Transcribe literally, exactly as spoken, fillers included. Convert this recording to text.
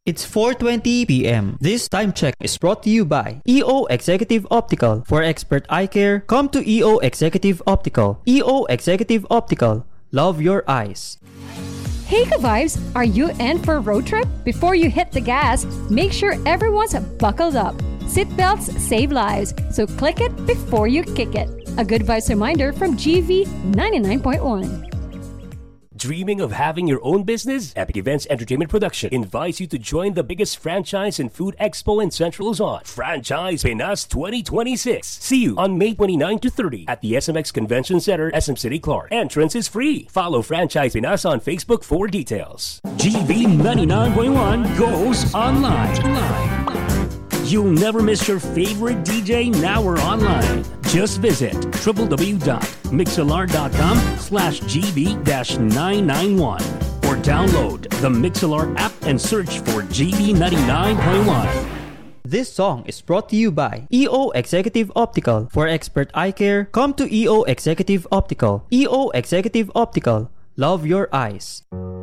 It's four twenty p m This time check is brought to you by E O Executive Optical. For expert eye care, come to E O Executive Optical. E O Executive Optical. Love your eyes. Hey ka-vibes, are you in for a road trip? Before you hit the gas, make sure everyone's buckled up. Seatbelts save lives, so click it before you kick it. A good vibes reminder from G V ninety-nine point one. Dreaming of having your own business? Epic Events Entertainment Production invites you to join the biggest franchise and food expo in Central Luzon, Franchise Pinas twenty twenty-six. See you on May twenty-ninth to thirtieth at the S M X Convention Center, S M City, Clark. Entrance is free. Follow Franchise Pinas on Facebook for details. G V ninety-nine point one goes online. Live. You'll never miss your favorite D J now or online. Just visit www.mixlr.com slash gv-991 or download the Mixlr app and search for G V ninety-nine point one. This song is brought to you by E O Executive Optical. For expert eye care, come to E O Executive Optical. E O Executive Optical. Love your eyes.